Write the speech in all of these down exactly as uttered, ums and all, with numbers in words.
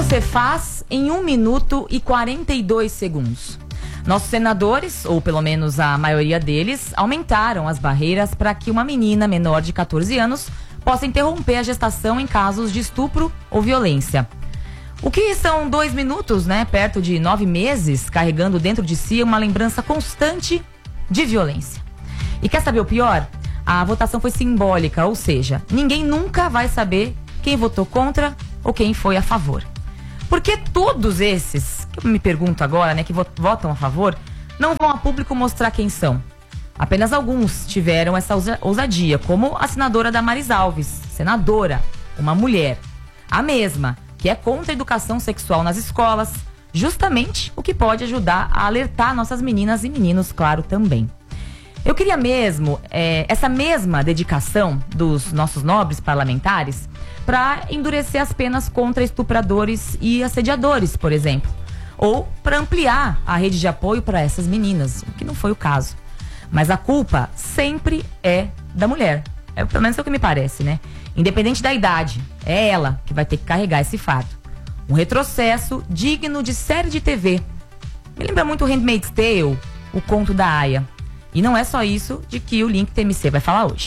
você faz em um minuto e quarenta e dois segundos? Nossos senadores, ou pelo menos a maioria deles, aumentaram as barreiras para que uma menina menor de quatorze anos possa interromper a gestação em casos de estupro ou violência. O que são dois minutos, né? Perto de nove meses, carregando dentro de si uma lembrança constante de violência. E quer saber o pior? A votação foi simbólica, ou seja, ninguém nunca vai saber quem votou contra ou quem foi a favor. Porque todos esses, que eu me pergunto agora, né, que votam a favor, não vão a público mostrar quem são. Apenas alguns tiveram essa ousadia, como a senadora Damares Alves, senadora, uma mulher, a mesma, que é contra a educação sexual nas escolas, justamente o que pode ajudar a alertar nossas meninas e meninos, claro, também. Eu queria mesmo, é, essa mesma dedicação dos nossos nobres parlamentares para endurecer as penas contra estupradores e assediadores, por exemplo. Ou para ampliar a rede de apoio para essas meninas, o que não foi o caso. Mas a culpa sempre é da mulher. É, pelo menos é o que me parece, né? Independente da idade, é ela que vai ter que carregar esse fardo. Um retrocesso digno de série de T V. Me lembra muito o Handmaid's Tale, o conto da Aya. E não é só isso de que o Link T M C vai falar hoje.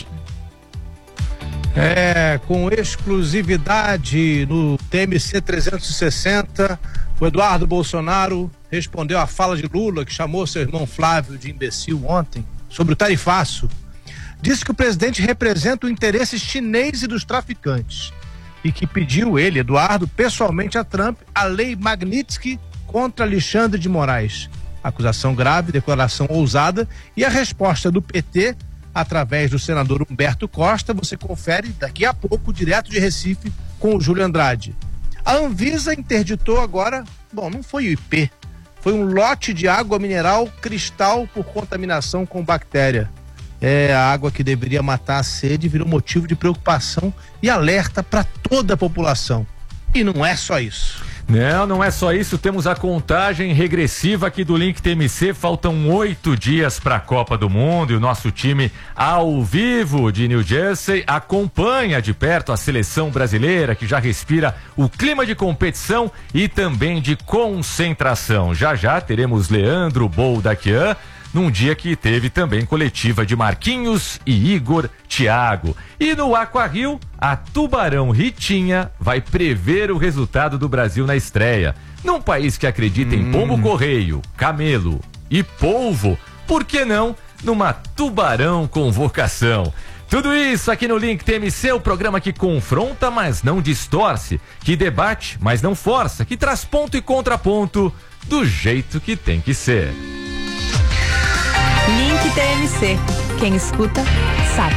É, com exclusividade no T M C trezentos e sessenta, o Eduardo Bolsonaro respondeu à fala de Lula, que chamou seu irmão Flávio de imbecil ontem, sobre o tarifaço. Disse que o presidente representa o interesse chinês e dos traficantes e que pediu ele, Eduardo, pessoalmente a Trump a lei Magnitsky contra Alexandre de Moraes. Acusação grave, declaração ousada e a resposta do P T através do senador Humberto Costa, você confere daqui a pouco, direto de Recife, com o Júlio Andrade. A Anvisa interditou agora, bom, não foi o I P, foi um lote de água mineral Cristal por contaminação com bactéria. É, a água que deveria matar a sede virou motivo de preocupação e alerta para toda a população. E não é só isso. Não, não é só isso, temos a contagem regressiva aqui do Link T M C, faltam oito dias para a Copa do Mundo e o nosso time ao vivo de New Jersey acompanha de perto a seleção brasileira que já respira o clima de competição e também de concentração. Já já teremos Leandro Boldaquian num dia que teve também coletiva de Marquinhos e Igor Thiago. E no Aquario, a Tubarão Ritinha vai prever o resultado do Brasil na estreia. Num país que acredita hum. em pombo correio, camelo e polvo, por que não numa Tubarão Convocação? Tudo isso aqui no Link T M C, o programa que confronta, mas não distorce, que debate, mas não força, que traz ponto e contraponto do jeito que tem que ser. Link T M C. Quem escuta, sabe.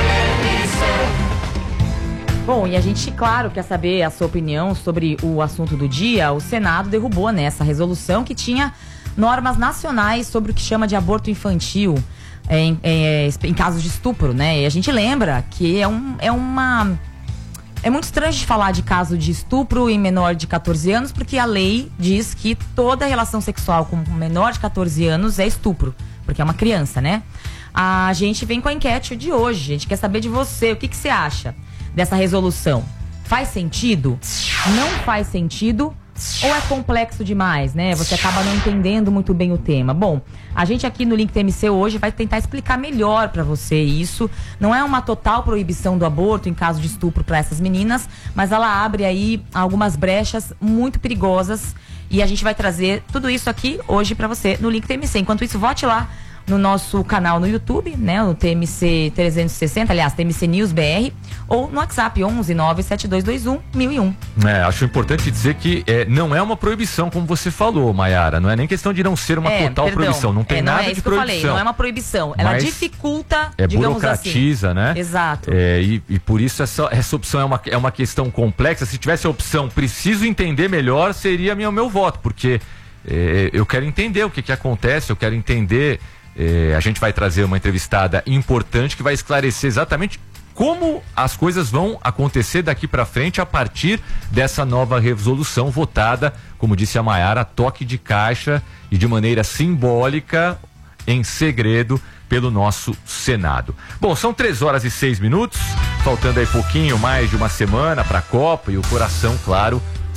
Bom, e a gente, claro, quer saber a sua opinião sobre o assunto do dia. O Senado derrubou nessa resolução que tinha normas nacionais sobre o que chama de aborto infantil em, em, em casos de estupro, né? E a gente lembra que é, um, é uma... É muito estranho de falar de caso de estupro em menor de quatorze anos, porque a lei diz que toda relação sexual com menor de quatorze anos é estupro, porque é uma criança, né? A gente vem com a enquete de hoje, a gente quer saber de você, o que, que você acha dessa resolução? Faz sentido? Não faz sentido? Ou é complexo demais, né? Você acaba não entendendo muito bem o tema. Bom, a gente aqui no Link T M C hoje vai tentar explicar melhor pra você isso. Não é uma total proibição do aborto em caso de estupro para essas meninas, mas ela abre aí algumas brechas muito perigosas e a gente vai trazer tudo isso aqui hoje pra você no Link T M C. Enquanto isso, vote lá no nosso canal no YouTube, né, o T M C trezentos e sessenta, aliás, T M C News B R, ou no WhatsApp onze nove sete dois dois um mil e um. É, acho importante dizer que é, não é uma proibição, como você falou, Maiara, não é nem questão de não ser uma é, total perdão, proibição, não tem é, não nada é isso de que proibição. Eu falei, não é uma proibição, ela dificulta, é digamos burocratiza, assim. né? Exato. É, e, e por isso essa, essa opção é uma, é uma questão complexa. Se tivesse a opção, preciso entender melhor, seria meu, meu voto, porque é, eu quero entender o que, que acontece, eu quero entender. É, a gente vai trazer uma entrevistada importante que vai esclarecer exatamente como as coisas vão acontecer daqui para frente a partir dessa nova resolução votada, como disse a Maiara, toque de caixa e de maneira simbólica, em segredo, pelo nosso Senado. Bom, são três horas e seis minutos, faltando aí pouquinho mais de uma semana para a Copa e o coração, claro,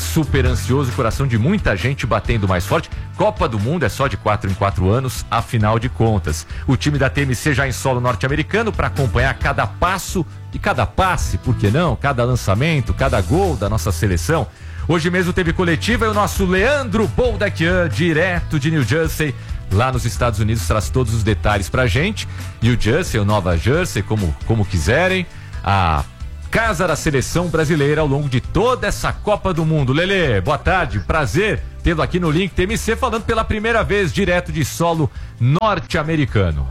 super ansioso, coração de muita gente batendo mais forte. Copa do Mundo é só de quatro em quatro anos, afinal de contas. O time da T M C já em solo norte-americano para acompanhar cada passo e cada passe, por que não? Cada lançamento, cada gol da nossa seleção. Hoje mesmo teve coletiva e o nosso Leandro Boldaquian, direto de New Jersey, lá nos Estados Unidos, traz todos os detalhes pra gente. New Jersey ou Nova Jersey, como, como quiserem, a casa da seleção brasileira ao longo de toda essa Copa do Mundo. Lelê, boa tarde, prazer tê-lo aqui no Link T M C, falando pela primeira vez direto de solo norte-americano.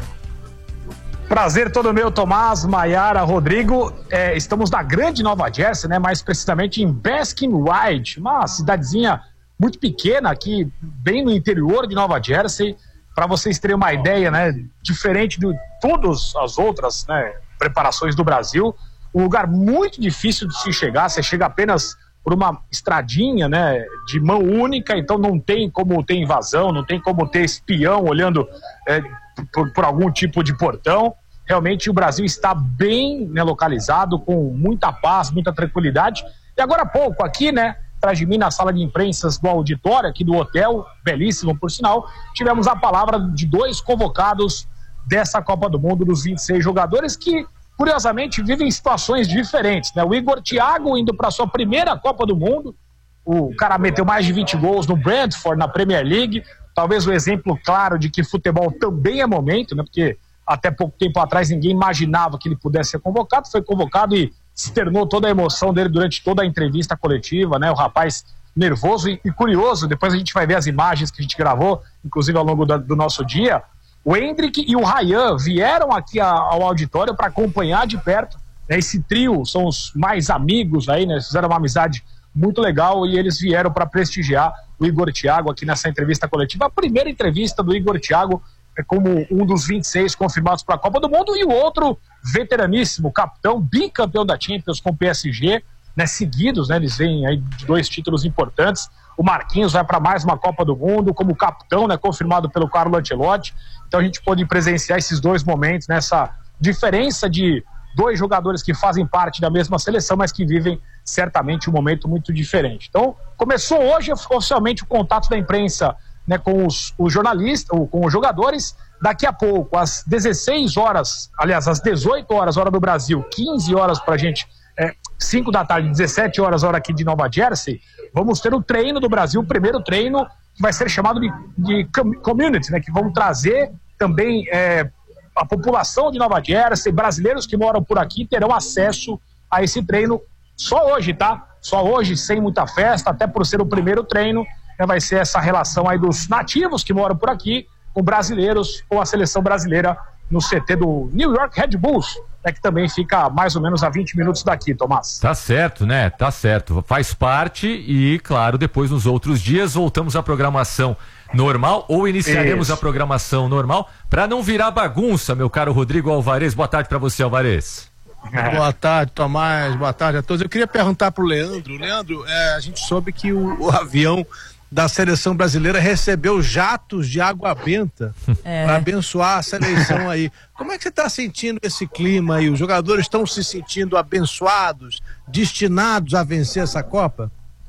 Prazer todo meu, Tomás, Maiara, Rodrigo. É, estamos na grande Nova Jersey, né? Mais precisamente em Baskin-Ridge, uma cidadezinha muito pequena aqui, bem no interior de Nova Jersey. Para vocês terem uma ideia, né? Diferente de todas as outras, né, preparações do Brasil, um lugar muito difícil de se chegar. Você chega apenas por uma estradinha, né, de mão única, então não tem como ter invasão, não tem como ter espião olhando é, por, por algum tipo de portão. Realmente o Brasil está bem, né, localizado, com muita paz, muita tranquilidade. E agora há pouco aqui, né, atrás de mim na sala de imprensas do auditório aqui do hotel, belíssimo por sinal, tivemos a palavra de dois convocados dessa Copa do Mundo, dos vinte e seis jogadores que, curiosamente, vivem situações diferentes, né? O Igor Thiago indo para sua primeira Copa do Mundo, o cara meteu mais de vinte gols no Brentford, na Premier League, talvez o exemplo claro de que futebol também é momento, né? Porque até pouco tempo atrás ninguém imaginava que ele pudesse ser convocado, foi convocado e externou toda a emoção dele durante toda a entrevista coletiva, né? O rapaz nervoso e, e curioso, depois a gente vai ver as imagens que a gente gravou, inclusive ao longo da, do nosso dia. O Endrick e o Ryan vieram aqui a, ao auditório para acompanhar de perto, né? Esse trio são os mais amigos aí, né? Fizeram uma amizade muito legal e eles vieram para prestigiar o Igor Thiago aqui nessa entrevista coletiva, a primeira entrevista do Igor Thiago é como um dos vinte e seis confirmados para a Copa do Mundo, e o outro veteraníssimo, capitão, bicampeão da Champions com o P S G, né, seguidos, né, eles vêm aí de dois títulos importantes. O Marquinhos vai para mais uma Copa do Mundo como capitão, né, confirmado pelo Carlo Ancelotti. Então a gente pôde presenciar esses dois momentos, nessa diferença de dois jogadores que fazem parte da mesma seleção, mas que vivem certamente um momento muito diferente. Então começou hoje oficialmente o contato da imprensa, né, com os, os jornalistas, ou com os jogadores. Daqui a pouco, às dezesseis horas, aliás, às dezoito horas, hora do Brasil, quinze horas pra gente, é, cinco da tarde, dezessete horas, hora aqui de Nova Jersey, vamos ter o treino do Brasil, o primeiro treino que vai ser chamado de, de community, né, que vão trazer também é, a população de Nova Jersey, brasileiros que moram por aqui terão acesso a esse treino só hoje, tá? Só hoje, sem muita festa, até por ser o primeiro treino. Vai ser essa relação aí dos nativos que moram por aqui com brasileiros, com a seleção brasileira no C T do New York Red Bulls, né, que também fica mais ou menos a vinte minutos daqui, Tomás. Tá certo, né? Tá certo. Faz parte e, claro, depois nos outros dias voltamos à programação normal ou iniciaremos Isso. a programação normal para não virar bagunça, meu caro Rodrigo Alvarez. Boa tarde para você, Alvarez. É. Boa tarde, Tomás. Boa tarde a todos. Eu queria perguntar pro Leandro. Leandro, é, a gente soube que o, o avião da seleção brasileira recebeu jatos de água benta é. para abençoar a seleção aí. Como é que você está sentindo esse clima aí? Os jogadores estão se sentindo abençoados, destinados a vencer essa Copa?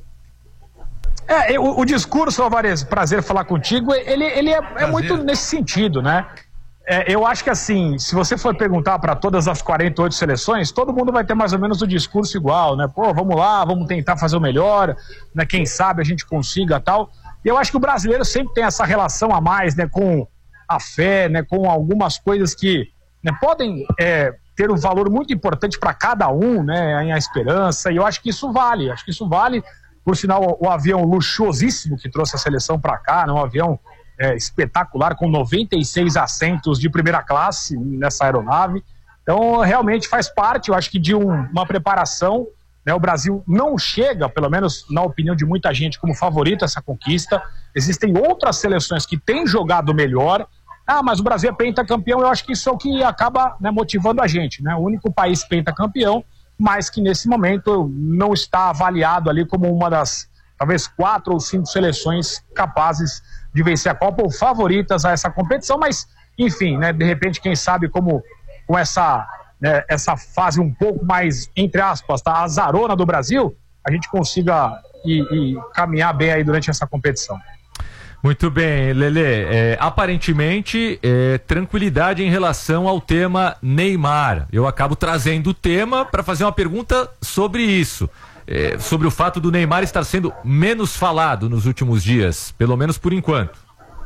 É, o, o discurso, Alvarez, prazer falar contigo, ele, ele é, é muito nesse sentido, né? É, eu acho que assim, se você for perguntar para todas as quarenta e oito seleções, todo mundo vai ter mais ou menos o discurso igual, né? Pô, vamos lá, vamos tentar fazer o melhor, né? Quem sabe a gente consiga tal. E eu acho que o brasileiro sempre tem essa relação a mais, né? Com a fé, né? Com algumas coisas que, né, podem é, ter um valor muito importante para cada um, né? A esperança, e eu acho que isso vale, acho que isso vale. Por sinal, o, o avião luxuosíssimo que trouxe a seleção para cá, né? Um avião É, espetacular, com noventa e seis assentos de primeira classe nessa aeronave. Então realmente faz parte, eu acho que de um, uma preparação, né? O Brasil não chega, pelo menos na opinião de muita gente, como favorito a essa conquista. Existem outras seleções que têm jogado melhor. Ah, mas o Brasil é pentacampeão. Eu acho que isso é o que acaba, né, motivando a gente, né? O único país pentacampeão, mas que nesse momento não está avaliado ali como uma das talvez quatro ou cinco seleções capazes de vencer a Copa ou favoritas a essa competição, mas enfim, né, de repente, quem sabe, como com essa, né, essa fase um pouco mais, entre aspas, tá, azarona do Brasil, a gente consiga e, e caminhar bem aí durante essa competição. Muito bem, Lelê. É, aparentemente, é, tranquilidade em relação ao tema Neymar. Eu acabo trazendo o tema para fazer uma pergunta sobre isso. É, sobre o fato do Neymar estar sendo menos falado nos últimos dias, pelo menos por enquanto.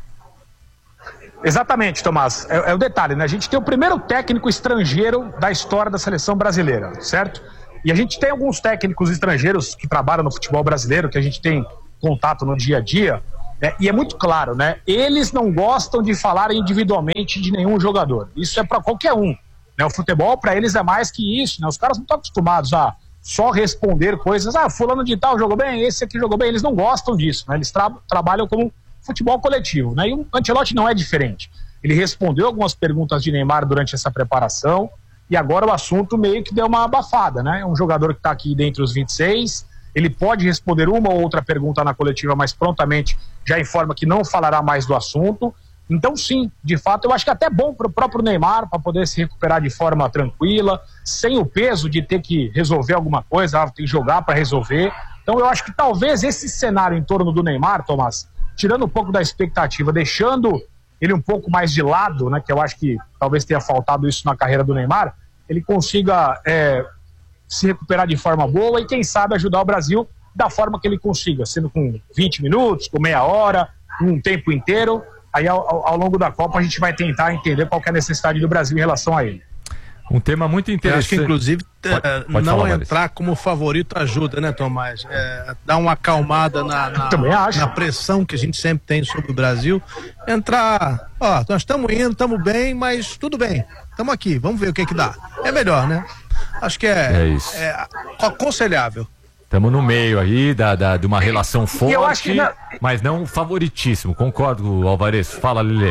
Exatamente, Tomás. É, é o detalhe, né? A gente tem o primeiro técnico estrangeiro da história da seleção brasileira, certo? E a gente tem alguns técnicos estrangeiros que trabalham no futebol brasileiro, que a gente tem contato no dia a dia, né? E é muito claro, né? Eles não gostam de falar individualmente de nenhum jogador. Isso é para qualquer um, né? O futebol para eles é mais que isso, né? Os caras não estão acostumados a só responder coisas, ah, fulano de tal jogou bem, esse aqui jogou bem. Eles não gostam disso, né? Eles tra trabalham como futebol coletivo, né? E o Ancelotti não é diferente. Ele respondeu algumas perguntas de Neymar durante essa preparação e agora o assunto meio que deu uma abafada, né? É um jogador que está aqui dentre os vinte e seis, ele pode responder uma ou outra pergunta na coletiva, mas prontamente já informa que não falará mais do assunto. Então sim, de fato, eu acho que é até bom para o próprio Neymar, para poder se recuperar de forma tranquila, sem o peso de ter que resolver alguma coisa, ter que jogar para resolver. Então eu acho que talvez esse cenário em torno do Neymar, Tomás, tirando um pouco da expectativa, deixando ele um pouco mais de lado, né, que eu acho que talvez tenha faltado isso na carreira do Neymar, ele consiga é, se recuperar de forma boa e quem sabe ajudar o Brasil da forma que ele consiga, sendo com vinte minutos, com meia hora, um tempo inteiro. Aí ao, ao longo da Copa a gente vai tentar entender qual que é a necessidade do Brasil em relação a ele. Um tema muito interessante. Eu acho que, inclusive, pode, pode não falar, entrar Maris. como favorito ajuda, né, Tomás? É, dar uma acalmada na, na, na pressão que a gente sempre tem sobre o Brasil. Entrar, ó, nós estamos indo, estamos bem, mas tudo bem. Estamos aqui, vamos ver o que que dá. É melhor, né? Acho que é, é, isso. é aconselhável. Estamos no meio aí da, da, de uma relação forte, não... mas não favoritíssimo. Concordo, Alvarez. Fala, Lelê.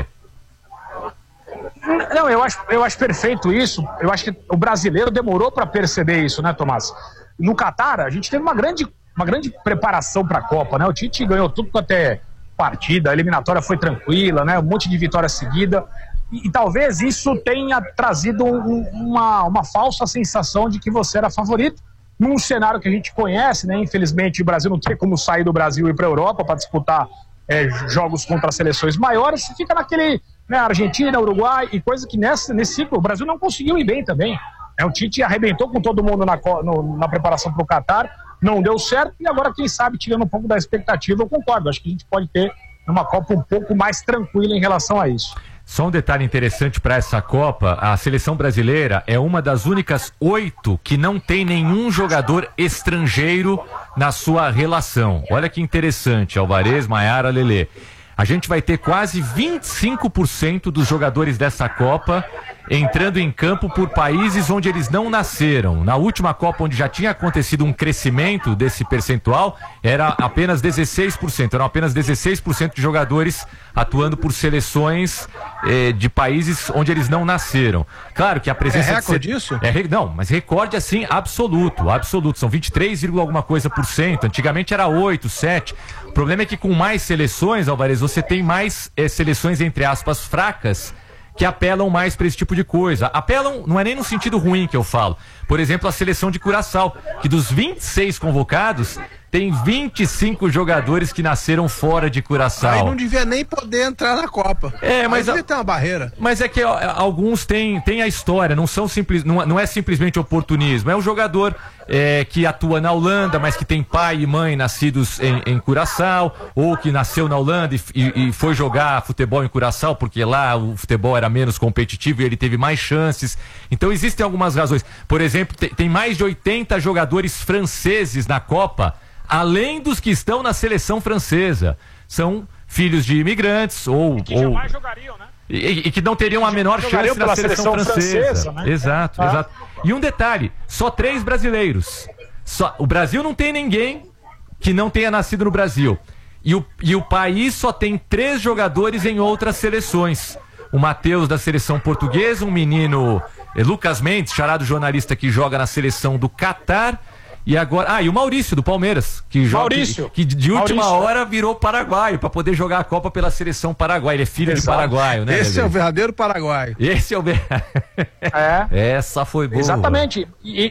Não, eu acho, eu acho perfeito isso. Eu acho que o brasileiro demorou para perceber isso, né, Tomás? No Catar, a gente teve uma grande, uma grande preparação para a Copa, né? O Tite ganhou tudo quanto é partida, a eliminatória foi tranquila, né? Um monte de vitória seguida. E, e talvez isso tenha trazido um, uma, uma falsa sensação de que você era favorito. Num cenário que a gente conhece, né? Infelizmente o Brasil não tem como sair do Brasil e ir para a Europa para disputar é, jogos contra seleções maiores, fica naquele, né, Argentina, Uruguai e coisa que nessa, nesse ciclo o Brasil não conseguiu ir bem também. É, o Tite arrebentou com todo mundo na, no, na preparação para o Catar, não deu certo e agora quem sabe tirando um pouco da expectativa, eu concordo, acho que a gente pode ter uma Copa um pouco mais tranquila em relação a isso. Só um detalhe interessante para essa Copa, a seleção brasileira é uma das únicas oito que não tem nenhum jogador estrangeiro na sua relação. Olha que interessante, Alvarez, Maiara, Lelê. A gente vai ter quase vinte e cinco por cento dos jogadores dessa Copa entrando em campo por países onde eles não nasceram. Na última Copa, onde já tinha acontecido um crescimento desse percentual, era apenas dezesseis por cento. Eram apenas dezesseis por cento de jogadores atuando por seleções eh, de países onde eles não nasceram. Claro que a presença... É recorde de... isso? É, não, mas recorde assim, absoluto, absoluto. São vinte e três, alguma coisa por cento. Antigamente era oito, sete. O problema é que com mais seleções, Alvarez, você tem mais eh, seleções, entre aspas, fracas, que apelam mais para esse tipo de coisa. Apelam, não é nem no sentido ruim que eu falo. Por exemplo, a seleção de Curaçao, que dos vinte e seis convocados, tem vinte e cinco jogadores que nasceram fora de Curaçao. Aí não devia nem poder entrar na Copa. É, mas aí devia ter uma barreira. Mas é que ó, alguns têm, têm a história, não são simples, não, não é simplesmente oportunismo. É um jogador é, que atua na Holanda, mas que tem pai e mãe nascidos em, em Curaçao, ou que nasceu na Holanda e, e, e foi jogar futebol em Curaçao, porque lá o futebol era menos competitivo e ele teve mais chances. Então existem algumas razões. Por exemplo, tem, tem mais de oitenta jogadores franceses na Copa, além dos que estão na seleção francesa. São filhos de imigrantes ou... E que ou... jamais jogariam, né? E, e que não teriam a menor chance na seleção, seleção francesa. francesa né? Exato, ah. exato. E um detalhe, só três brasileiros. Só, o Brasil não tem ninguém que não tenha nascido no Brasil. E o, e o país só tem três jogadores em outras seleções. O Matheus da seleção portuguesa, um menino, é, Lucas Mendes, charado jornalista que joga na seleção do Catar. E agora, ah, e o Maurício do Palmeiras, que joga, Maurício. que, que de última Maurício. hora virou paraguaio para poder jogar a Copa pela seleção paraguaia. Ele é filho Exato. de paraguaio, né? Esse é o verdadeiro paraguaio. Esse é o ver... É. Essa foi boa. Exatamente. E, e,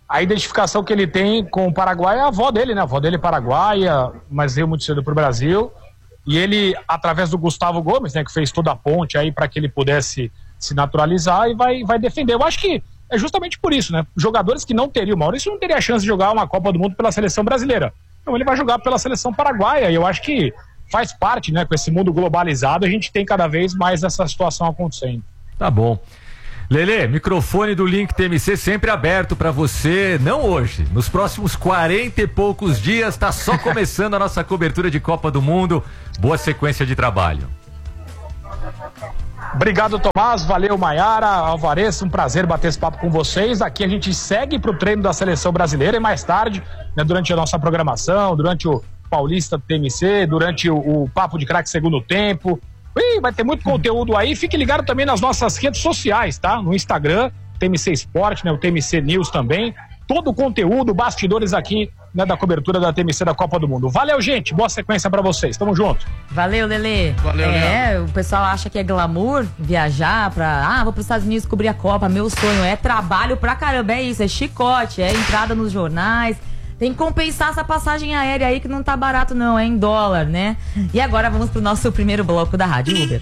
a identificação que ele tem com o Paraguai é a avó dele, né? A avó dele é paraguaia, mas veio muito cedo pro Brasil. E ele, através do Gustavo Gomes, né, que fez toda a ponte aí para que ele pudesse se naturalizar e vai, vai defender. Eu acho que é justamente por isso, né? Jogadores que não teriam, o Maurício não teria a chance de jogar uma Copa do Mundo pela seleção brasileira. Então ele vai jogar pela seleção paraguaia, e eu acho que faz parte, né? Com esse mundo globalizado, a gente tem cada vez mais essa situação acontecendo. Tá bom. Lelê, microfone do Link T M C sempre aberto pra você, não hoje, nos próximos quarenta e poucos dias, tá só começando a nossa cobertura de Copa do Mundo. Boa sequência de trabalho. Obrigado, Tomás, valeu, Maiara, Alvarez, um prazer bater esse papo com vocês. Aqui a gente segue pro treino da seleção brasileira e mais tarde, né, durante a nossa programação, durante o Paulista T M C, durante o, o Papo de Craque Segundo Tempo. Ih, vai ter muito conteúdo aí. Fique ligado também nas nossas redes sociais, tá? No Instagram, T M C Sport, né? O T M C News também. Todo o conteúdo, bastidores aqui, né, da cobertura da T M C da Copa do Mundo. Valeu, gente. Boa sequência pra vocês. Tamo junto. Valeu, Lelê. Valeu, É, Leandro. o pessoal acha que é glamour viajar pra... Ah, vou pros Estados Unidos cobrir a Copa. Meu sonho é trabalho pra caramba. É isso, é chicote, é entrada nos jornais. Tem que compensar essa passagem aérea aí que não tá barato não, é em dólar, né? E agora vamos pro nosso primeiro bloco da Rádio Uber.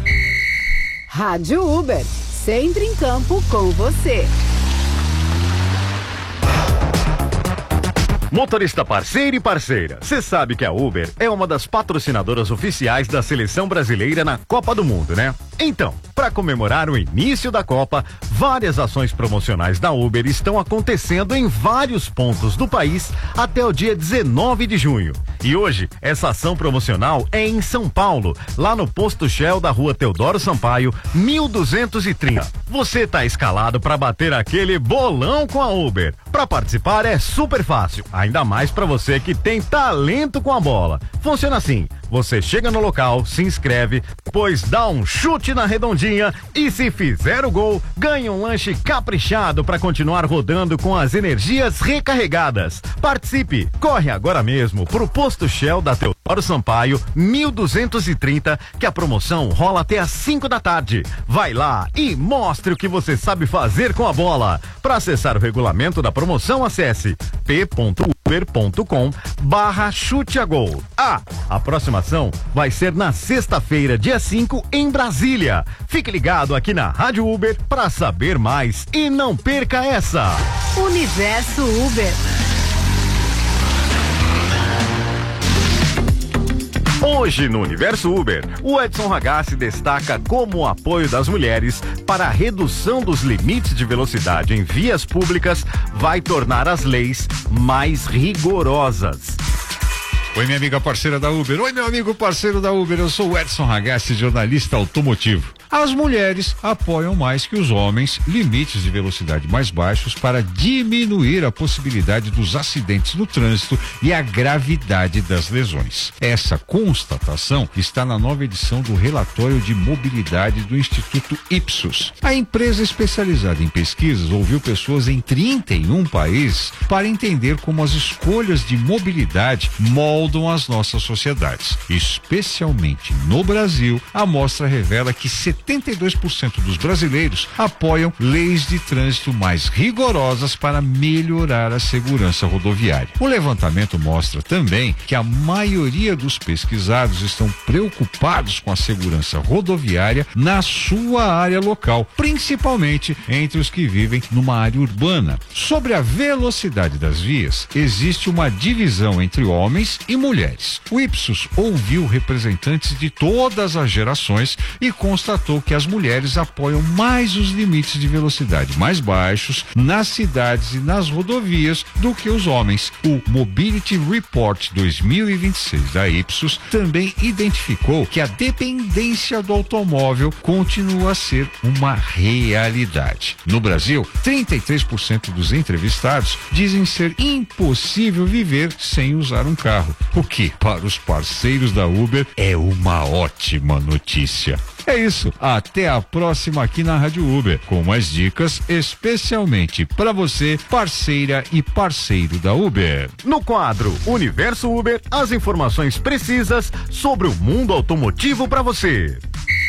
Rádio Uber, sempre em campo com você. Motorista parceiro e parceira, você sabe que a Uber é uma das patrocinadoras oficiais da seleção brasileira na Copa do Mundo, né? Então, para comemorar o início da Copa, várias ações promocionais da Uber estão acontecendo em vários pontos do país até o dia dezenove de junho. E hoje, essa ação promocional é em São Paulo, lá no posto Shell da rua Teodoro Sampaio, mil duzentos e trinta. Você tá escalado para bater aquele bolão com a Uber. Para participar é super fácil, ainda mais para você que tem talento com a bola. Funciona assim: você chega no local, se inscreve, depois dá um chute na redondinha e, se fizer o gol, ganha um lanche caprichado para continuar rodando com as energias recarregadas. Participe! Corre agora mesmo pro posto Shell da Teodoro Sampaio, mil duzentos e trinta, que a promoção rola até às cinco da tarde. Vai lá e mostre o que você sabe fazer com a bola. Para acessar o regulamento da promoção, acesse p ponto uber ponto com barra chute a gol. Ah, a próxima ação vai ser na sexta-feira, dia cinco, em Brasília. Fique ligado aqui na Rádio Uber para saber mais e não perca essa. Universo Uber. Hoje no Universo Uber, o Edson Ragazzi destaca como o apoio das mulheres para a redução dos limites de velocidade em vias públicas vai tornar as leis mais rigorosas. Oi, minha amiga parceira da Uber. Oi, meu amigo parceiro da Uber. Eu sou o Edson Ragazzi, jornalista automotivo. As mulheres apoiam mais que os homens limites de velocidade mais baixos para diminuir a possibilidade dos acidentes no trânsito e a gravidade das lesões. Essa constatação está na nova edição do relatório de mobilidade do Instituto Ipsos. A empresa especializada em pesquisas ouviu pessoas em trinta e um países para entender como as escolhas de mobilidade moldam as nossas sociedades. Especialmente no Brasil, a amostra revela que setenta e dois por cento dos brasileiros apoiam leis de trânsito mais rigorosas para melhorar a segurança rodoviária. O levantamento mostra também que a maioria dos pesquisados estão preocupados com a segurança rodoviária na sua área local, principalmente entre os que vivem numa área urbana. Sobre a velocidade das vias, existe uma divisão entre homens e mulheres. O Ipsos ouviu representantes de todas as gerações e constatou que as mulheres apoiam mais os limites de velocidade mais baixos nas cidades e nas rodovias do que os homens. O Mobility Report dois mil e vinte e seis da Ipsos também identificou que a dependência do automóvel continua a ser uma realidade. No Brasil, trinta e três por cento dos entrevistados dizem ser impossível viver sem usar um carro, o que, para os parceiros da Uber, é uma ótima notícia. É isso, até a próxima aqui na Rádio Uber, com mais dicas especialmente para você, parceira e parceiro da Uber. No quadro Universo Uber, as informações precisas sobre o mundo automotivo para você.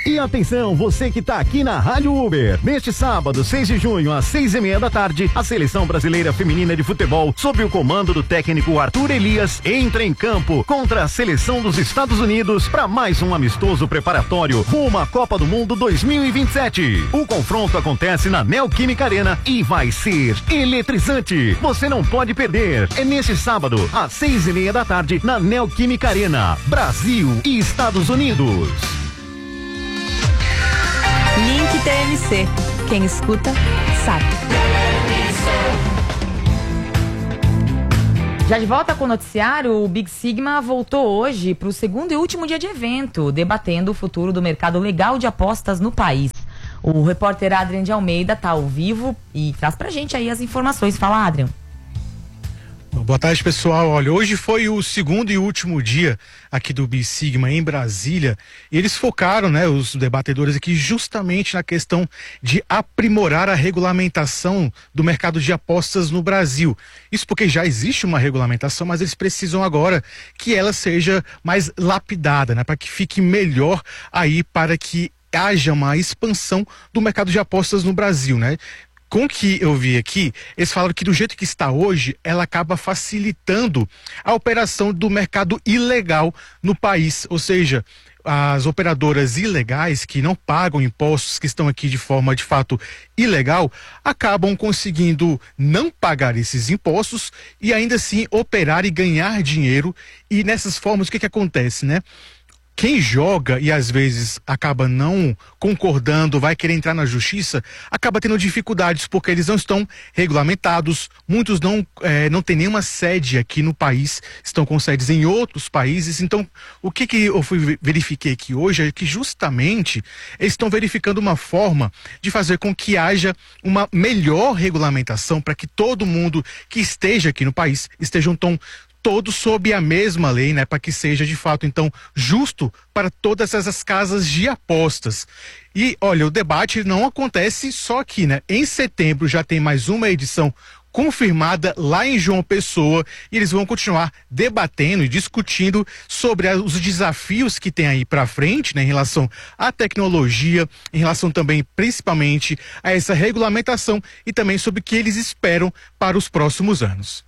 E atenção, você que tá aqui na Rádio Uber. Neste sábado, seis de junho, às seis e meia da tarde, a Seleção Brasileira Feminina de Futebol, sob o comando do técnico Arthur Elias, entra em campo contra a Seleção dos Estados Unidos para mais um amistoso preparatório rumo à Copa do Mundo dois mil e vinte e sete. O confronto acontece na Neoquímica Arena e vai ser eletrizante. Você não pode perder. É neste sábado, às seis e meia da tarde, na Neoquímica Arena, Brasil e Estados Unidos. Link T M C. Quem escuta, sabe. Já de volta com o noticiário, o Big Sigma voltou hoje para o segundo e último dia de evento, debatendo o futuro do mercado legal de apostas no país. O repórter Adrian de Almeida está ao vivo e traz pra gente aí as informações. Fala, Adrian. Boa tarde, pessoal. Olha, hoje foi o segundo e último dia aqui do Big Sigma em Brasília. E eles focaram, né, os debatedores aqui justamente na questão de aprimorar a regulamentação do mercado de apostas no Brasil. Isso porque já existe uma regulamentação, mas eles precisam agora que ela seja mais lapidada, né, para que fique melhor aí, para que haja uma expansão do mercado de apostas no Brasil, né? Com o que eu vi aqui, eles falaram que do jeito que está hoje, ela acaba facilitando a operação do mercado ilegal no país. Ou seja, as operadoras ilegais que não pagam impostos, que estão aqui de forma de fato ilegal, acabam conseguindo não pagar esses impostos e ainda assim operar e ganhar dinheiro. E nessas formas, o que que acontece, né? Quem joga e às vezes acaba não concordando, vai querer entrar na justiça, acaba tendo dificuldades porque eles não estão regulamentados, muitos não, é, não têm nenhuma sede aqui no país, estão com sedes em outros países. Então, o que, que eu fui, verifiquei aqui hoje é que justamente eles estão verificando uma forma de fazer com que haja uma melhor regulamentação para que todo mundo que esteja aqui no país esteja um tom todos sob a mesma lei, né, para que seja de fato então justo para todas essas casas de apostas. E olha, o debate não acontece só aqui, né? Em setembro já tem mais uma edição confirmada lá em João Pessoa e eles vão continuar debatendo e discutindo sobre a, os desafios que tem aí para frente, né, em relação à tecnologia, em relação também principalmente a essa regulamentação e também sobre o que eles esperam para os próximos anos.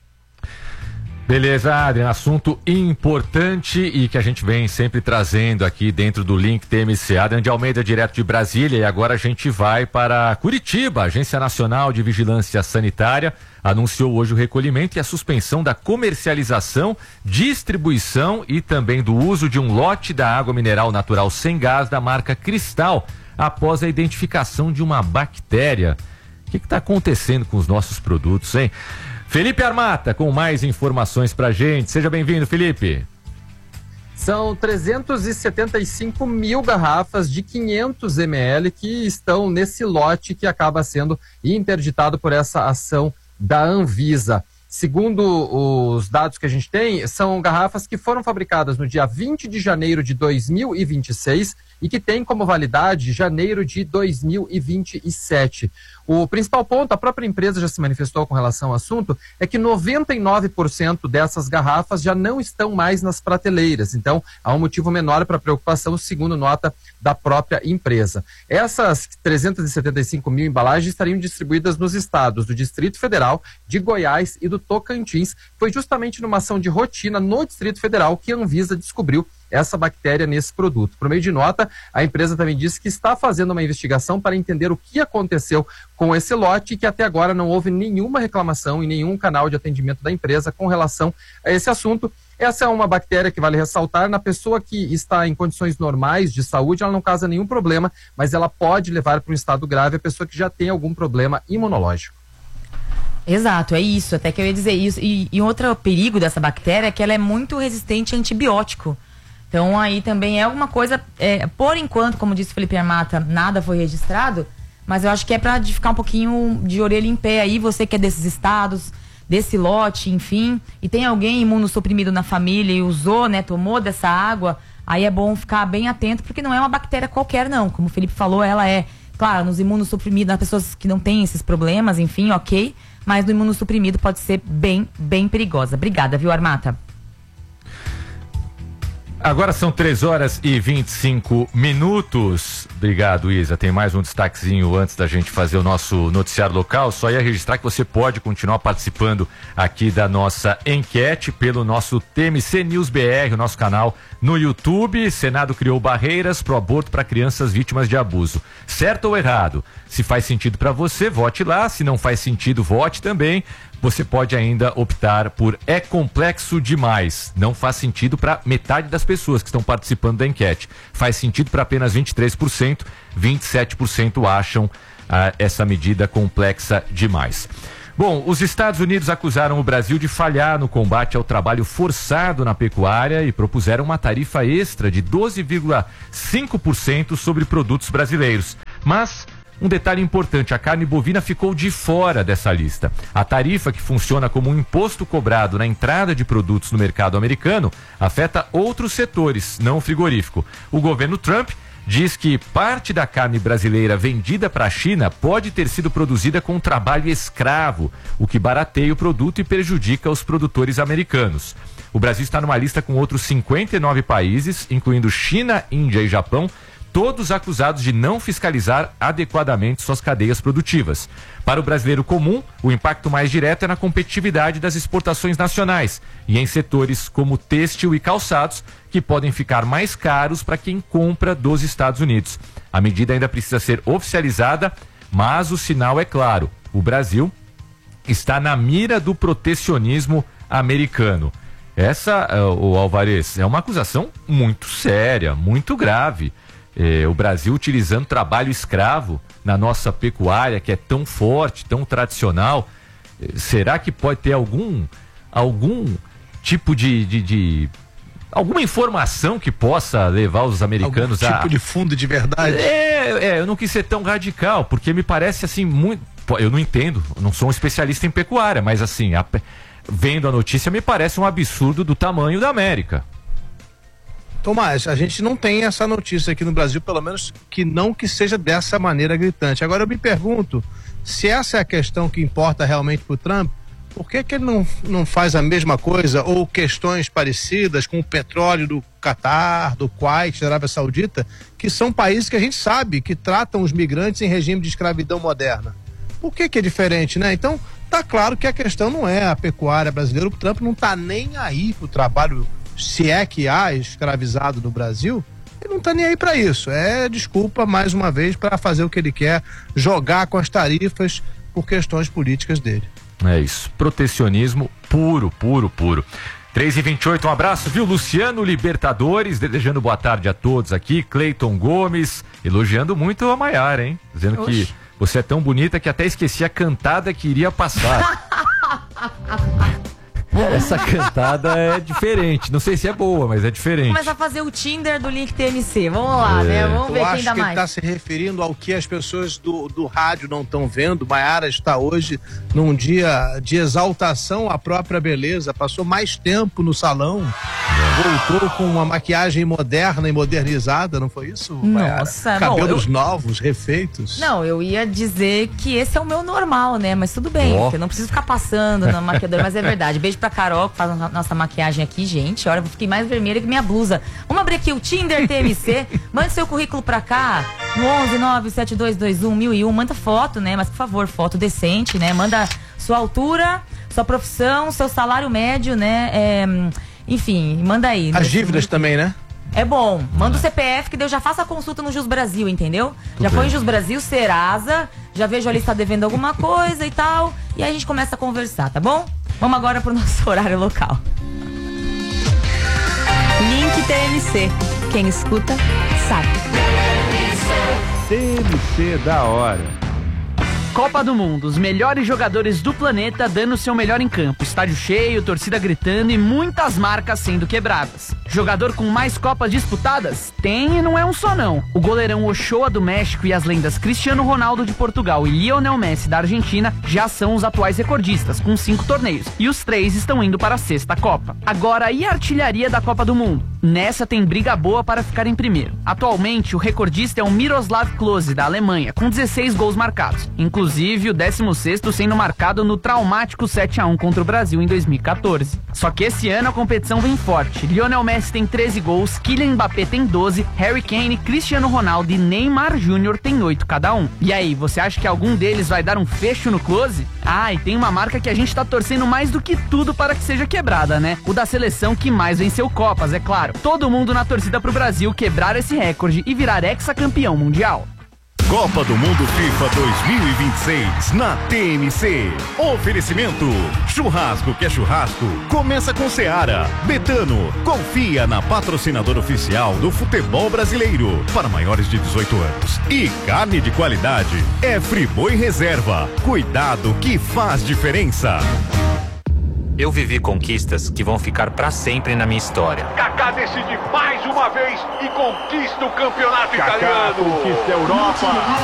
Beleza, Adrian, assunto importante e que a gente vem sempre trazendo aqui dentro do Link T M C. Adrian de Almeida, direto de Brasília, e agora a gente vai para Curitiba. A Agência Nacional de Vigilância Sanitária anunciou hoje o recolhimento e a suspensão da comercialização, distribuição e também do uso de um lote da água mineral natural sem gás da marca Cristal, após a identificação de uma bactéria. O que está acontecendo com os nossos produtos, hein? Felipe Armata, com mais informações pra gente. Seja bem-vindo, Felipe. São trezentos e setenta e cinco mil garrafas de quinhentos mililitros que estão nesse lote que acaba sendo interditado por essa ação da Anvisa. Segundo os dados que a gente tem, são garrafas que foram fabricadas no dia vinte de janeiro de dois mil e vinte e seis e que têm como validade janeiro de dois mil e vinte e sete. O principal ponto, a própria empresa já se manifestou com relação ao assunto, é que noventa e nove por cento dessas garrafas já não estão mais nas prateleiras. Então, há um motivo menor para preocupação, segundo nota da própria empresa. Essas trezentos e setenta e cinco mil embalagens estariam distribuídas nos estados do Distrito Federal, de Goiás e do Tocantins. Foi justamente numa ação de rotina no Distrito Federal que a Anvisa descobriu essa bactéria nesse produto. Por meio de nota, a empresa também disse que está fazendo uma investigação para entender o que aconteceu com esse lote e que até agora não houve nenhuma reclamação em nenhum canal de atendimento da empresa com relação a esse assunto. Essa é uma bactéria que, vale ressaltar, na pessoa que está em condições normais de saúde, ela não causa nenhum problema, mas ela pode levar para um estado grave a pessoa que já tem algum problema imunológico. Exato, é isso, até que eu ia dizer isso. E, e outro perigo dessa bactéria é que ela é muito resistente a antibiótico. Então aí também é alguma coisa, é, por enquanto, como disse o Felipe Armata, nada foi registrado, mas eu acho que é para ficar um pouquinho de orelha em pé aí, você que é desses estados, desse lote, enfim, e tem alguém imunossuprimido na família e usou, né, tomou dessa água, aí é bom ficar bem atento, porque não é uma bactéria qualquer não, como o Felipe falou, ela é, claro, nos imunossuprimidos, nas pessoas que não têm esses problemas, enfim, ok, mas no imunossuprimido pode ser bem, bem perigosa. Obrigada, viu, Armata? Agora são três horas e vinte e cinco minutos. Obrigado, Isa. Tem mais um destaquezinho antes da gente fazer o nosso noticiário local. Só ia registrar que você pode continuar participando aqui da nossa enquete pelo nosso T M C News B R, o nosso canal no YouTube. Senado criou barreiras pro aborto para crianças vítimas de abuso. Certo ou errado? Se faz sentido para você, vote lá. Se não faz sentido, vote também. Você pode ainda optar por é complexo demais. Não faz sentido para metade das pessoas que estão participando da enquete. Faz sentido para apenas vinte e três por cento, vinte e sete por cento acham ah, essa medida complexa demais. Bom, os Estados Unidos acusaram o Brasil de falhar no combate ao trabalho forçado na pecuária e propuseram uma tarifa extra de doze vírgula cinco por cento sobre produtos brasileiros. Mas um detalhe importante, a carne bovina ficou de fora dessa lista. A tarifa, que funciona como um imposto cobrado na entrada de produtos no mercado americano, afeta outros setores, não o frigorífico. O governo Trump diz que parte da carne brasileira vendida para a China pode ter sido produzida com trabalho escravo, o que barateia o produto e prejudica os produtores americanos. O Brasil está numa lista com outros cinquenta e nove países, incluindo China, Índia e Japão, todos acusados de não fiscalizar adequadamente suas cadeias produtivas. Para o brasileiro comum, o impacto mais direto é na competitividade das exportações nacionais e em setores como têxtil e calçados, que podem ficar mais caros para quem compra dos Estados Unidos. A medida ainda precisa ser oficializada, mas o sinal é claro: o Brasil está na mira do protecionismo americano. Essa, o Alvarez, é uma acusação muito séria, muito grave. É, o Brasil utilizando trabalho escravo na nossa pecuária, que é tão forte, tão tradicional. É, será que pode ter algum, algum tipo de, de, de alguma informação que possa levar os americanos algum a... tipo de fundo de verdade? É, é, eu não quis ser tão radical, porque me parece assim muito... Eu não entendo, eu não sou um especialista em pecuária, mas assim, a... vendo a notícia, me parece um absurdo do tamanho da América. Tomás, a gente não tem essa notícia aqui no Brasil, pelo menos que não que seja dessa maneira gritante. Agora eu me pergunto, se essa é a questão que importa realmente para o Trump, por que que ele não, não faz a mesma coisa ou questões parecidas com o petróleo do Catar, do Kuwait, da Arábia Saudita, que são países que a gente sabe que tratam os migrantes em regime de escravidão moderna? Por que que é diferente, né? Então, tá claro que a questão não é a pecuária brasileira, o Trump não tá nem aí pro trabalho, se é que há escravizado no Brasil, ele não tá nem aí para isso. É desculpa, mais uma vez, para fazer o que ele quer, jogar com as tarifas por questões políticas dele. É isso, protecionismo puro, puro, puro. três e vinte e oito, um abraço, viu? Luciano Libertadores, desejando boa tarde a todos aqui. Cleiton Gomes, elogiando muito a Maiara, hein? Dizendo Oxi. que você é tão bonita que até esqueci a cantada que iria passar. Essa cantada é diferente. Não sei se é boa, mas é diferente. Começa a fazer o Tinder do Link T M C. Vamos lá, é. né? Vamos ver Eu quem acho dá que mais. ele está se referindo ao que as pessoas do, do rádio não estão vendo. Maiara está hoje num dia de exaltação à própria beleza. Passou mais tempo no salão. É. Voltou com uma maquiagem moderna e modernizada, não foi isso, Maiara? Nossa, cabelos bom, eu... novos, refeitos. Não, eu ia dizer que esse é o meu normal, né? Mas tudo bem, oh. porque eu não preciso ficar passando na maquiadora, mas é verdade. Beijo pra Carol, que faz a nossa maquiagem aqui, gente. Olha, eu fiquei mais vermelha que minha blusa. Vamos abrir aqui o Tinder T M C. Mande seu currículo pra cá, no onze nove sete dois dois um mil e um. Manda foto, né? Mas, por favor, foto decente, né? Manda sua altura, sua profissão, seu salário médio, né? É, enfim, manda aí. As dívidas também, né? É bom, manda o C P F que eu já faço a consulta no Jus Brasil, entendeu? Tudo já foi em Jus Brasil, Serasa, já vejo ali se tá devendo alguma coisa e tal, e aí a gente começa a conversar, tá bom? Vamos agora pro nosso horário local. Link T M C, quem escuta, sabe. T M C da hora. Copa do Mundo, os melhores jogadores do planeta dando seu melhor em campo, estádio cheio, torcida gritando e muitas marcas sendo quebradas. Jogador com mais Copas disputadas? Tem e não é um só não. O goleirão Ochoa do México e as lendas Cristiano Ronaldo de Portugal e Lionel Messi da Argentina já são os atuais recordistas, com cinco torneios, e os três estão indo para a sexta Copa. Agora, e a artilharia da Copa do Mundo? Nessa tem briga boa para ficar em primeiro. Atualmente, o recordista é o Miroslav Klose, da Alemanha, com dezesseis gols marcados. Inclusive, o décimo sexto sendo marcado no traumático sete a um contra o Brasil em dois mil e quatorze. Só que esse ano a competição vem forte. Lionel Messi tem treze gols, Kylian Mbappé tem doze, Harry Kane, Cristiano Ronaldo e Neymar Júnior tem oito cada um. E aí, você acha que algum deles vai dar um fecho no Klose? Ah, e tem uma marca que a gente tá torcendo mais do que tudo para que seja quebrada, né? O da seleção que mais venceu Copas, é claro. Todo mundo na torcida pro Brasil quebrar esse recorde e virar hexacampeão mundial. Copa do Mundo FIFA dois mil e vinte e seis na T M C. Oferecimento: churrasco que é churrasco, começa com Seara. Betano, confia na patrocinadora oficial do futebol brasileiro para maiores de dezoito anos. E carne de qualidade é Friboi Reserva. Cuidado que faz diferença. Eu vivi conquistas que vão ficar pra sempre na minha história. Kaká decide mais uma vez e conquista o campeonato Kaká italiano. Conquista a Europa.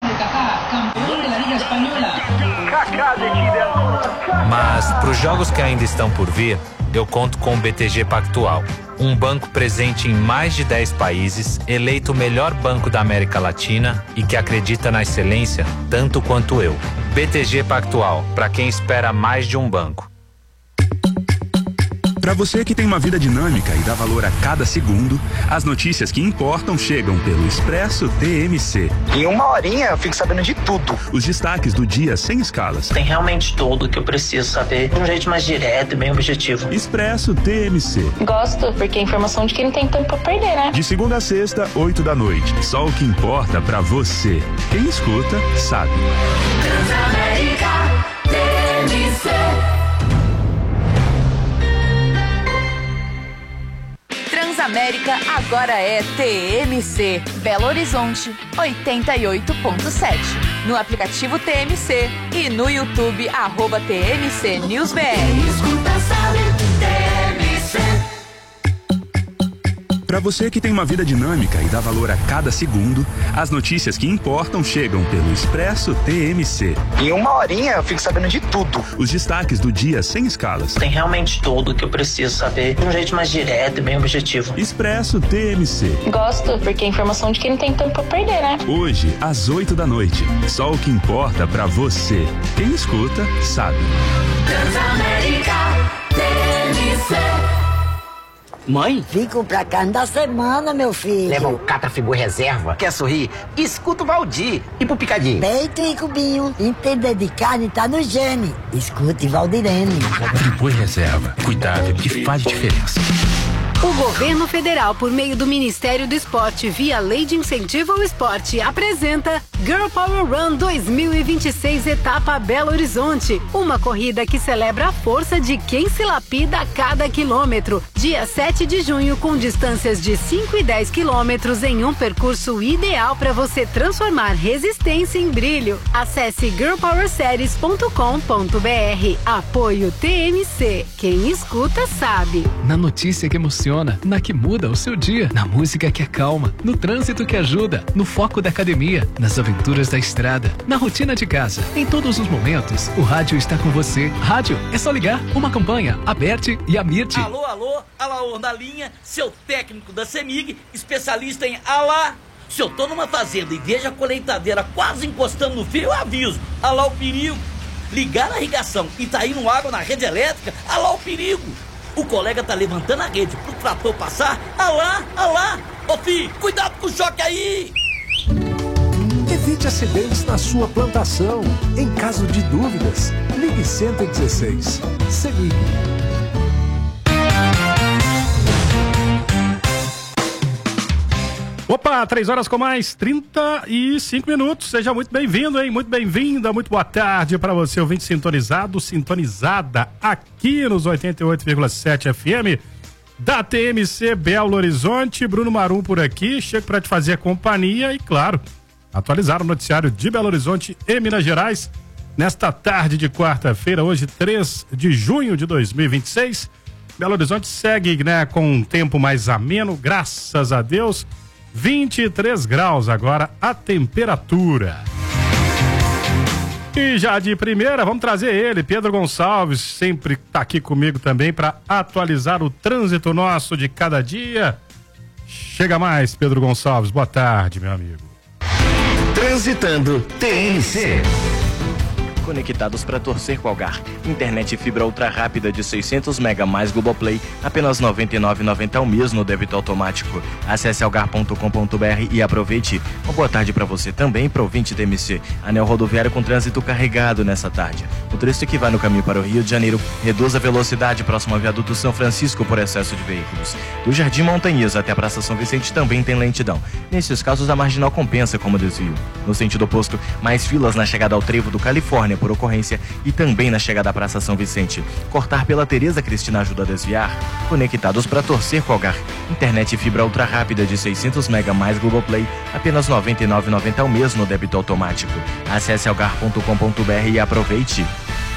Kaká decide. Mas pros jogos que ainda estão por vir, eu conto com o B T G Pactual. Um banco presente em mais de dez países, eleito o melhor banco da América Latina e que acredita na excelência tanto quanto eu. B T G Pactual, pra quem espera mais de um banco. Para você que tem uma vida dinâmica e dá valor a cada segundo, as notícias que importam chegam pelo Expresso T M C. Em uma horinha eu fico sabendo de tudo. Os destaques do dia sem escalas. Tem realmente tudo que eu preciso saber de um jeito mais direto e bem objetivo. Expresso T M C. Gosto, porque é informação de quem não tem tempo pra perder, né? De segunda a sexta, oito da noite. Só o que importa pra você. Quem escuta, sabe. Transamérica T M C. Transamérica agora é T M C, Belo Horizonte oitenta e oito ponto sete. No aplicativo T M C e no YouTube, arroba T M C News B R. Escuta, sabe, T M C. Para você que tem uma vida dinâmica e dá valor a cada segundo, as notícias que importam chegam pelo Expresso T M C. Em uma horinha eu fico sabendo de tudo. Os destaques do dia sem escalas. Tem realmente tudo que eu preciso saber de um jeito mais direto e bem objetivo. Expresso T M C. Gosto, porque é informação de quem não tem tempo pra perder, né? Hoje, às oito da noite. Só o que importa pra você. Quem escuta, sabe. Transamérica T M C. Mãe? Fico pra carne da semana, meu filho. Leva o Catrafiboi Reserva. Quer sorrir? Escuta o Valdir. E pro Picadinho? Peito e cubinho. Entender de carne tá no gene. Escute Valdirene. Catrafiboi Reserva. Cuidado que faz diferença. O governo federal, por meio do Ministério do Esporte, via Lei de Incentivo ao Esporte, apresenta Girl Power Run dois mil e vinte e seis, etapa Belo Horizonte. Uma corrida que celebra a força de quem se lapida a cada quilômetro. Dia sete de junho, com distâncias de cinco e dez quilômetros em um percurso ideal para você transformar resistência em brilho. Acesse girl power series ponto com ponto b r. Apoio T M C. Quem escuta sabe. Na notícia que emociona, na que muda o seu dia, na música que acalma, no trânsito que ajuda, no foco da academia, nas aventuras da estrada, na rotina de casa. Em todos os momentos, o rádio está com você. Rádio, é só ligar. Uma campanha, Aberte e Amirte. Alô, alô, Alaor na linha, seu técnico da CEMIG, especialista em alá. Se eu tô numa fazenda e vejo a colheitadeira quase encostando no fio, eu aviso. Alá o perigo. Ligar a irrigação e tá indo água na rede elétrica, alá o perigo. O colega tá levantando a rede pro trator passar. Alá, alá. Ô filho, cuidado com o choque aí. Evite acidentes na sua plantação. Em caso de dúvidas, ligue cento e dezesseis. CEMIG. Opa, três horas com mais trinta e cinco minutos. Seja muito bem-vindo, hein? Muito bem-vinda, muito boa tarde para você, ouvinte sintonizado, sintonizada aqui nos oitenta e oito vírgula sete F M da T M C Belo Horizonte. Bruno Marum por aqui, chego para te fazer companhia e, claro, atualizar o noticiário de Belo Horizonte e Minas Gerais nesta tarde de quarta-feira, hoje três de junho de dois mil e vinte e seis. Belo Horizonte segue, né, com um tempo mais ameno, graças a Deus. vinte e três graus agora a temperatura. E já de primeira, vamos trazer ele, Pedro Gonçalves, sempre tá aqui comigo também para atualizar o trânsito nosso de cada dia. Chega mais, Pedro Gonçalves. Boa tarde, meu amigo. Transitando T N C. Conectados para torcer com Algar. Internet fibra ultra rápida de seiscentos mega mais Globoplay, apenas noventa e nove reais e noventa centavos ao mês no débito automático. Acesse algar ponto com ponto b r e aproveite. Uma boa tarde para você também, para o ouvinte T M C. Anel rodoviário com trânsito carregado nessa tarde. O trecho que vai no caminho para o Rio de Janeiro reduz a velocidade próximo ao viaduto São Francisco por excesso de veículos. Do Jardim Montanhas até a Praça São Vicente também tem lentidão. Nesses casos, a marginal compensa como desvio. No sentido oposto, mais filas na chegada ao trevo do Califórnia por ocorrência e também na chegada à Praça São Vicente. Cortar pela Tereza Cristina ajuda a desviar. Conectados para torcer com Algar. Internet fibra ultra rápida de seiscentos mega mais Globoplay, apenas noventa e nove reais e noventa centavos ao mês no débito automático. Acesse algar ponto com ponto b r e aproveite.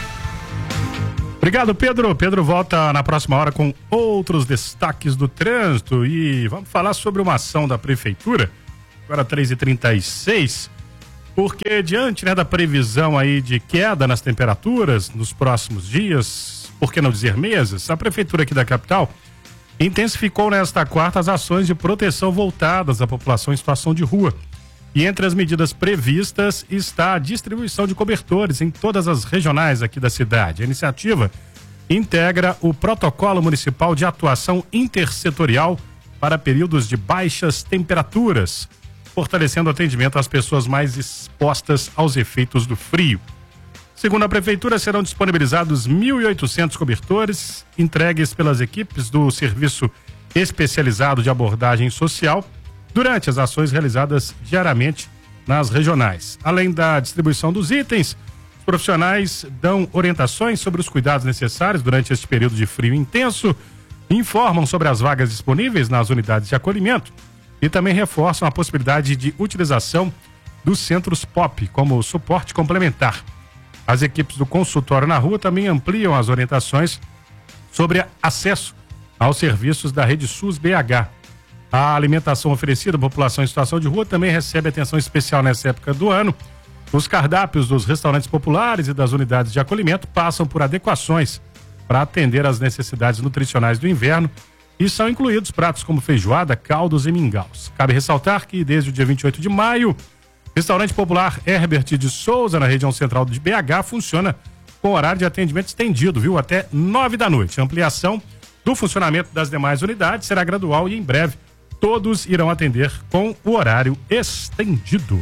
Obrigado, Pedro. Pedro volta na próxima hora com outros destaques do trânsito e vamos falar sobre uma ação da Prefeitura, agora três e trinta e seis, porque diante, né, da previsão aí de queda nas temperaturas nos próximos dias, por que não dizer meses, a Prefeitura aqui da capital intensificou nesta quarta as ações de proteção voltadas à população em situação de rua. E entre as medidas previstas está a distribuição de cobertores em todas as regionais aqui da cidade. A iniciativa integra o Protocolo Municipal de Atuação Intersetorial para períodos de baixas temperaturas, fortalecendo o atendimento às pessoas mais expostas aos efeitos do frio. Segundo a Prefeitura, serão disponibilizados mil e oitocentos cobertores entregues pelas equipes do Serviço Especializado de Abordagem Social durante as ações realizadas diariamente nas regionais. Além da distribuição dos itens, os profissionais dão orientações sobre os cuidados necessários durante este período de frio intenso, informam sobre as vagas disponíveis nas unidades de acolhimento e também reforçam a possibilidade de utilização dos centros P O P como suporte complementar. As equipes do consultório na rua também ampliam as orientações sobre acesso aos serviços da Rede SUS B H. A alimentação oferecida à população em situação de rua também recebe atenção especial nessa época do ano. Os cardápios dos restaurantes populares e das unidades de acolhimento passam por adequações para atender às necessidades nutricionais do inverno e são incluídos pratos como feijoada, caldos e mingaus. Cabe ressaltar que desde o dia vinte e oito de maio, o restaurante popular Herbert de Souza, na região central de B H, funciona com horário de atendimento estendido, viu? Até nove da noite. A ampliação do funcionamento das demais unidades será gradual e em breve todos irão atender com o horário estendido.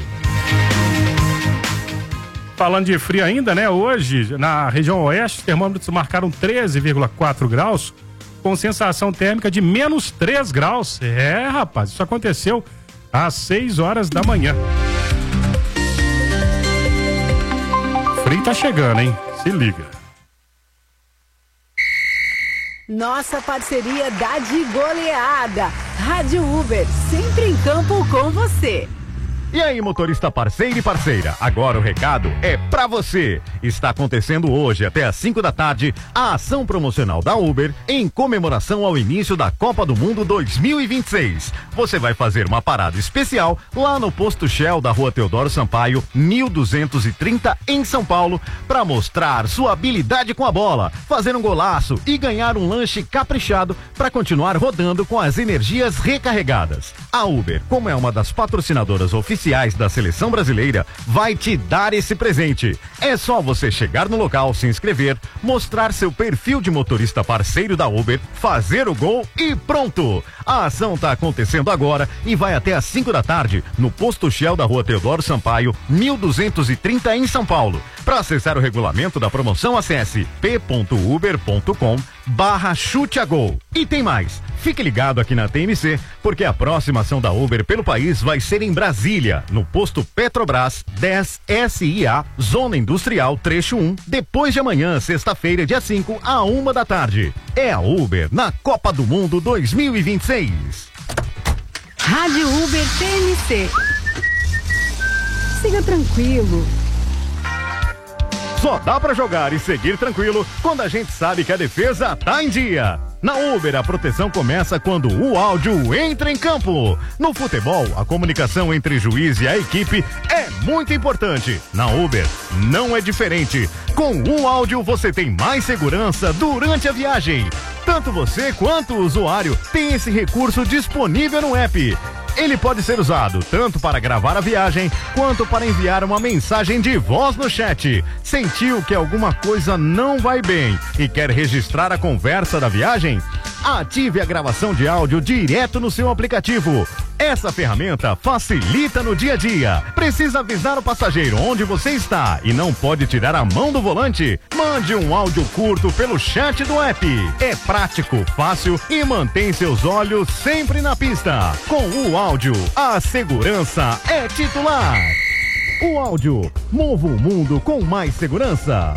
Falando de frio ainda, né? Hoje, na região oeste, os termômetros marcaram treze vírgula quatro graus, com sensação térmica de menos três graus. É, rapaz, isso aconteceu às seis horas da manhã. Frio tá chegando, hein? Se liga. Nossa parceria dá de goleada. Rádio Uber, sempre em campo com você. E aí, motorista parceiro e parceira, agora o recado é pra você. Está acontecendo hoje até às cinco da tarde a ação promocional da Uber em comemoração ao início da Copa do Mundo dois mil e vinte e seis. Você vai fazer uma parada especial lá no posto Shell da Rua Teodoro Sampaio, mil duzentos e trinta em São Paulo, para mostrar sua habilidade com a bola, fazer um golaço e ganhar um lanche caprichado para continuar rodando com as energias recarregadas. A Uber, como é uma das patrocinadoras oficiais da Seleção Brasileira, vai te dar esse presente. É só você chegar no local, se inscrever, mostrar seu perfil de motorista parceiro da Uber, fazer o gol e pronto! A ação está acontecendo agora e vai até às cinco da tarde no posto Shell da Rua Teodoro Sampaio, mil duzentos e trinta em São Paulo. Para acessar o regulamento da promoção, acesse p ponto uber ponto com barra chute a gol. E tem mais, fique ligado aqui na T M C, porque a próxima ação da Uber pelo país vai ser em Brasília, no posto Petrobras dez S I A, Zona Industrial Trecho um, depois de amanhã, sexta-feira, dia cinco, a uma da tarde. É a Uber na Copa do Mundo dois mil e vinte e seis. Rádio Uber T M C. Siga tranquilo. Só dá pra jogar e seguir tranquilo quando a gente sabe que a defesa tá em dia. Na Uber, a proteção começa quando o áudio entra em campo. No futebol, a comunicação entre juiz e a equipe é muito importante. Na Uber, não é diferente. Com o áudio, você tem mais segurança durante a viagem. Tanto você quanto o usuário tem esse recurso disponível no app. Ele pode ser usado tanto para gravar a viagem, quanto para enviar uma mensagem de voz no chat. Sentiu que alguma coisa não vai bem e quer registrar a conversa da viagem? Ative a gravação de áudio direto no seu aplicativo. Essa ferramenta facilita no dia a dia. Precisa avisar o passageiro onde você está e não pode tirar a mão do volante? Mande um áudio curto pelo chat do app. É prático, fácil e mantém seus olhos sempre na pista. Com o áudio, a segurança é titular. O áudio, mova o mundo com mais segurança.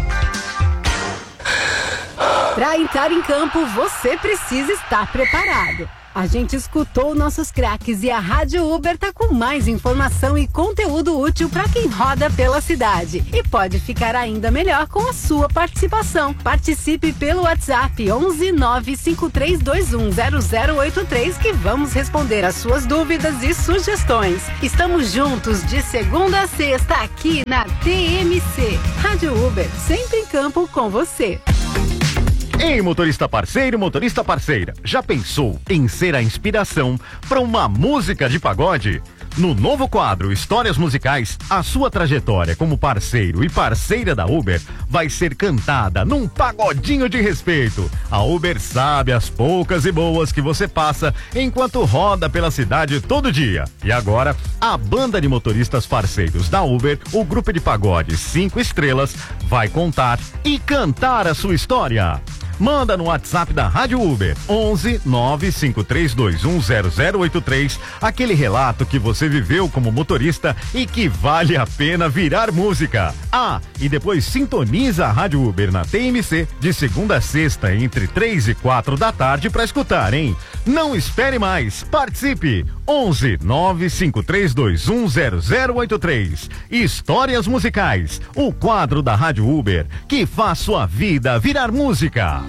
Para entrar em campo, você precisa estar preparado. A gente escutou nossos craques e a Rádio Uber tá com mais informação e conteúdo útil para quem roda pela cidade. E pode ficar ainda melhor com a sua participação. Participe pelo WhatsApp onze nove cinco três dois um zero zero oito três que vamos responder as suas dúvidas e sugestões. Estamos juntos de segunda a sexta aqui na T M C. Rádio Uber, sempre em campo com você. Ei, motorista parceiro, motorista parceira, já pensou em ser a inspiração para uma música de pagode? No novo quadro Histórias Musicais, a sua trajetória como parceiro e parceira da Uber vai ser cantada num pagodinho de respeito. A Uber sabe as poucas e boas que você passa enquanto roda pela cidade todo dia. E agora, a banda de motoristas parceiros da Uber, o grupo de pagode cinco estrelas, vai contar e cantar a sua história. Manda no WhatsApp da Rádio Uber onze nove cinco três dois um zero zero oito três aquele relato que você viveu como motorista e que vale a pena virar música. Ah, e depois sintoniza a Rádio Uber na T M C de segunda a sexta entre três e quatro da tarde para escutar, hein? Não espere mais, participe! onze nove cinco três dois um zero zero oito três. Histórias Musicais, o quadro da Rádio Uber que faz sua vida virar música.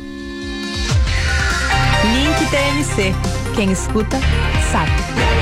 Link T M C. Quem escuta, sabe.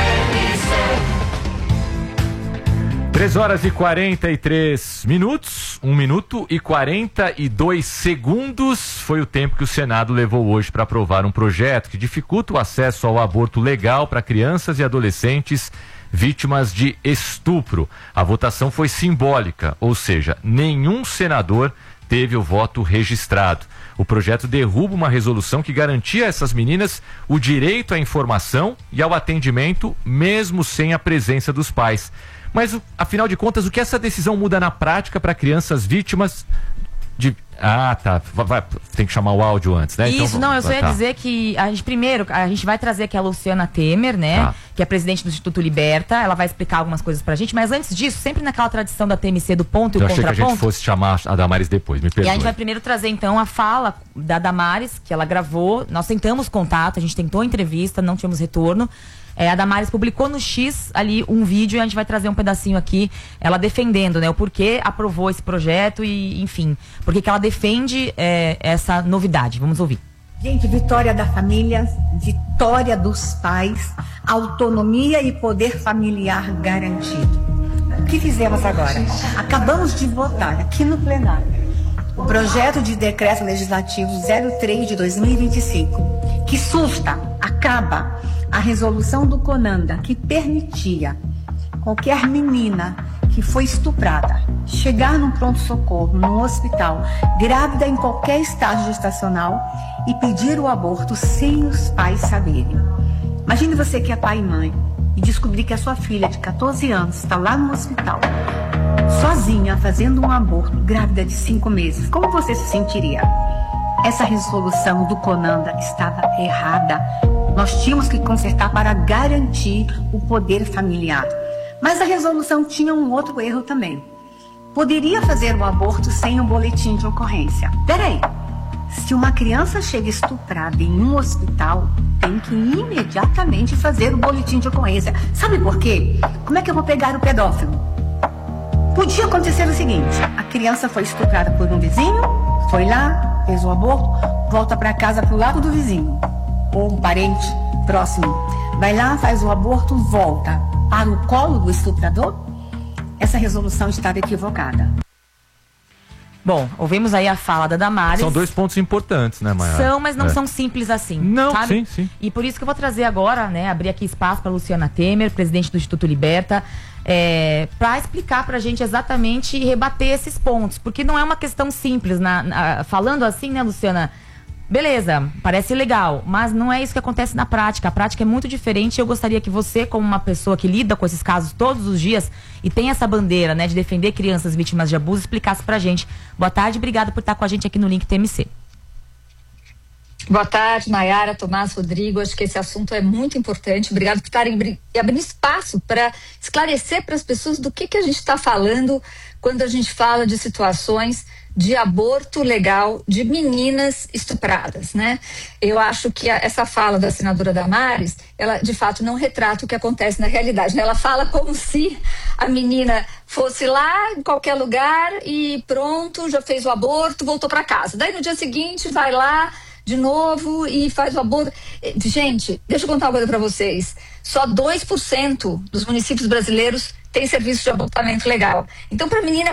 três horas e quarenta e três minutos, um minuto e quarenta e dois segundos foi o tempo que o Senado levou hoje para aprovar um projeto que dificulta o acesso ao aborto legal para crianças e adolescentes vítimas de estupro. A votação foi simbólica, ou seja, nenhum senador teve o voto registrado. O projeto derruba uma resolução que garantia a essas meninas o direito à informação e ao atendimento, mesmo sem a presença dos pais. Mas, afinal de contas, o que essa decisão muda na prática para crianças vítimas de... Ah, tá. Vai, tem que chamar o áudio antes, né? Isso, então, não, eu só ia tá. dizer que a gente, primeiro, a gente vai trazer aqui a Luciana Temer, né? Tá. Que é presidente do Instituto Liberta. Ela vai explicar algumas coisas pra gente, mas antes disso, sempre naquela tradição da T M C do ponto e eu o contraponto. Eu achei que a gente fosse chamar a Damares depois, me perdoe. E a gente vai primeiro trazer, então, a fala da Damares, que ela gravou. Nós tentamos contato, a gente tentou entrevista, não tínhamos retorno. É, a Damares publicou no X ali um vídeo e a gente vai trazer um pedacinho aqui, ela defendendo, né, o porquê aprovou esse projeto e, enfim, porque que ela defende é, essa novidade. Vamos ouvir. Gente, vitória da família, vitória dos pais, autonomia e poder familiar garantido. O que fizemos agora? Acabamos de votar aqui no plenário o projeto de decreto legislativo zero três de dois mil e vinte e cinco, que susta, acaba a resolução do CONANDA, que permitia qualquer menina que foi estuprada chegar num pronto-socorro, num hospital, grávida em qualquer estágio gestacional e pedir o aborto sem os pais saberem. Imagine você que é pai e mãe e descobrir que a sua filha de catorze anos está lá no hospital, sozinha, fazendo um aborto, grávida de cinco meses. Como você se sentiria? Essa resolução do CONANDA estava errada. Nós tínhamos que consertar para garantir o poder familiar. Mas a resolução tinha um outro erro também. Poderia fazer o aborto sem um boletim de ocorrência. Peraí, se uma criança chega estuprada em um hospital, tem que imediatamente fazer o boletim de ocorrência. Sabe por quê? Como é que eu vou pegar o pedófilo? Podia acontecer o seguinte: a criança foi estuprada por um vizinho, foi lá, fez o aborto, volta para casa pro lado do vizinho ou um parente próximo. Vai lá, faz o aborto, volta para o colo do estuprador? Essa resolução estava equivocada. Bom, ouvimos aí a fala da Damares. São dois pontos importantes, né, Maiara? São, mas não é. são simples assim. Não, sabe? sim, sim. E por isso que eu vou trazer agora, né, abrir aqui espaço para Luciana Temer, presidente do Instituto Liberta, é, para explicar para a gente exatamente e rebater esses pontos, porque não é uma questão simples. Na, na, falando assim, né, Luciana? Beleza, parece legal, mas não é isso que acontece na prática. A prática é muito diferente e eu gostaria que você, como uma pessoa que lida com esses casos todos os dias e tem essa bandeira, né, de defender crianças vítimas de abuso, explicasse pra gente. Boa tarde, obrigada por estar com a gente aqui no Link T M C. Boa tarde, Nayara, Tomás, Rodrigo. Acho que esse assunto é muito importante. Obrigado por estarem abrindo espaço para esclarecer para as pessoas do que, que a gente está falando quando a gente fala de situações de aborto legal de meninas estupradas, né? Eu acho que a, essa fala da senadora Damares, ela de fato não retrata o que acontece na realidade, né? Ela fala como se a menina fosse lá em qualquer lugar e pronto, já fez o aborto, voltou para casa. Daí no dia seguinte vai lá de novo e faz o aborto. Gente, deixa eu contar uma coisa para vocês. Só dois por cento dos municípios brasileiros tem serviço de abortamento legal. Então, para a menina